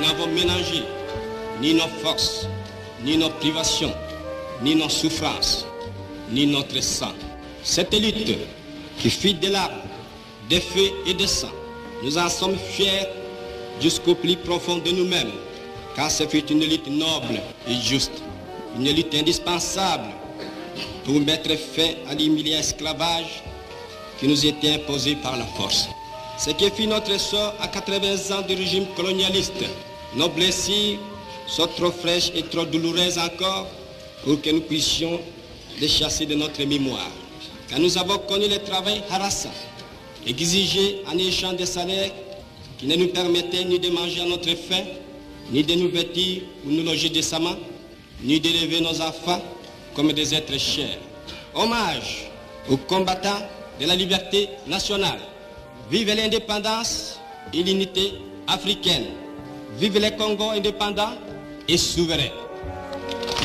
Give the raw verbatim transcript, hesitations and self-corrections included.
n'avons ménagé ni nos forces, ni nos privations, ni nos souffrances, ni notre sang. Cette lutte qui fit des larmes, des feux et des sang, nous en sommes fiers jusqu'au plus profond de nous-mêmes, car ce fut une lutte noble et juste, une lutte indispensable pour mettre fin à l'humiliant esclavage qui nous était imposé par la force. Ce qui fit notre sort à quatre-vingts ans du régime colonialiste. Nos blessures sont trop fraîches et trop douloureuses encore pour que nous puissions les chasser de notre mémoire. Car nous avons connu le travail harassant, exigé en échange des salaires qui ne nous permettaient ni de manger à notre faim, ni de nous vêtir ou nous loger décemment, ni d'élever nos enfants comme des êtres chers. Hommage aux combattants de la liberté nationale. Vive l'indépendance et l'unité africaine. Vive les Congos indépendants et souverains.